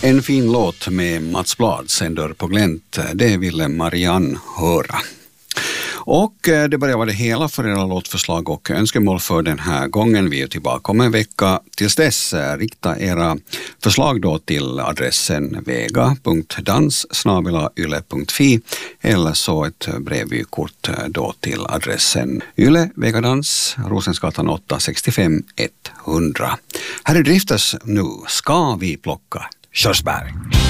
En fin låt med Mats Blads, En dörr på glänt, det ville Marianne höra. Och det börjar vara det hela för era låtförslag och önskemål för den här gången. Vi är tillbaka om en vecka. Tills dess rikta era förslag då till adressen vega.dans@yle.fi eller så ett brevvykort då till adressen Yle, Vegadans, Rosensgatan 8, 65 100. Här är Drifters nu. Ska vi plocka körsbär?